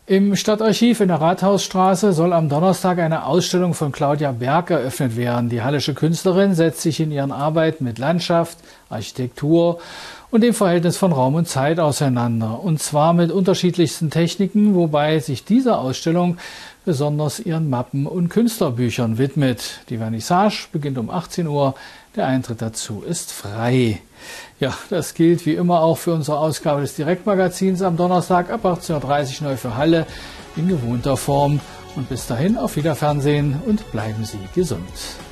Im Stadtarchiv in der Rathausstraße soll am Donnerstag eine Ausstellung von Claudia Berg eröffnet werden. Die hallische Künstlerin setzt sich in ihren Arbeiten mit Landschaft, Architektur und dem Verhältnis von Raum und Zeit auseinander. Und zwar mit unterschiedlichsten Techniken, wobei sich diese Ausstellung besonders ihren Mappen und Künstlerbüchern widmet. Die Vernissage beginnt um 18 Uhr. Der Eintritt dazu ist frei. Ja, das gilt wie immer auch für unsere Ausgabe des Direktmagazins am Donnerstag ab 18:30 Uhr neu für Halle in gewohnter Form. Und bis dahin auf Wiederfernsehen und bleiben Sie gesund.